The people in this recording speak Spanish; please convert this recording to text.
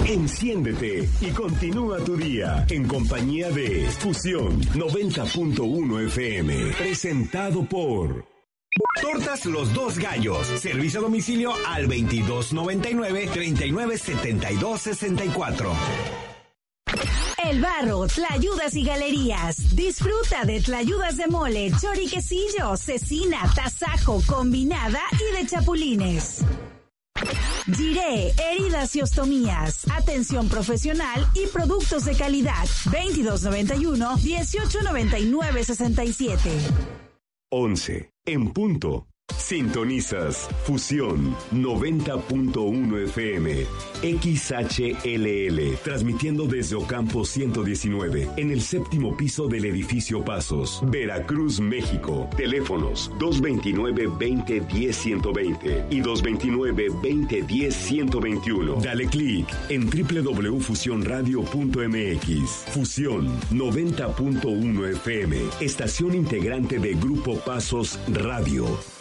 Enciéndete y continúa tu día en compañía de Fusión 90.1 FM. Presentado por Tortas Los Dos Gallos. Servicio a domicilio al 2299-397264. El Barro, Tlayudas y Galerías. Disfruta de tlayudas de mole, choriquecillo, cecina, tasajo, combinada y de chapulines. Giré, heridas y ostomías, atención profesional y productos de calidad. 2291-1899-67. 11 en punto. Sintonizas Fusión 90.1 FM XHLL, transmitiendo desde Ocampo 119 en el séptimo piso del edificio Pasos, Veracruz, México. Teléfonos 229-2010-120 y 229-2010-121. Dale clic en www.fusionradio.mx. Fusión 90.1 FM, estación integrante de Grupo Pasos Radio.